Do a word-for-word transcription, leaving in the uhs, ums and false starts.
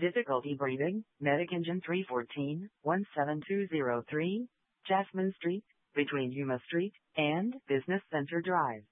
Difficulty breathing, Medic Engine three fourteen, one seven two zero three, Jasmine Street, between Yuma Street and Business Center Drive.